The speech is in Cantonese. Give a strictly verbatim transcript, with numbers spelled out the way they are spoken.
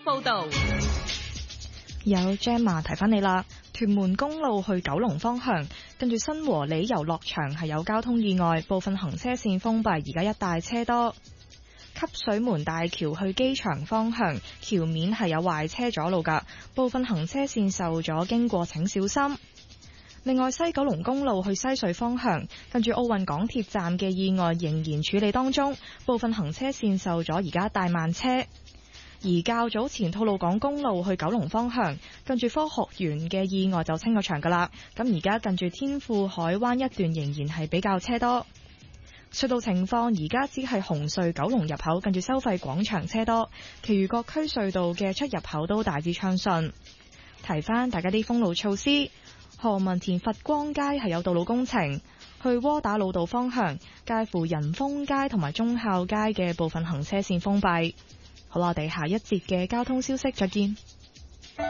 報道。 有 Gemma 提翻你啦，屯門公路去九龍方向，跟住新和里遊樂場係有交通意外，部分行車線封閉，而家一帶車多。汲水門大橋去機場方向，橋面係有壞車阻路㗎，部分行車線受阻，經過請小心。另外，西九龍公路去西隧方向，跟住奧運港鐵站嘅意外仍然處理當中，部分行車線受阻，而家大慢車。而較早前吐露港公路去九龍方向，跟住科學園嘅意外就清咗場㗎啦。咁而家近住天賦海灣一段仍然係比較車多。隧道情況而家只係紅隧九龍入口近住收費廣場車多，其餘各區隧道嘅出入口都大致暢順。提翻大家啲封路措施，何文田佛光街係有道路工程，去窩打老道方向介乎仁豐街同埋忠孝街嘅部分行車線封閉。好啦，我哋下一節嘅交通消息再見。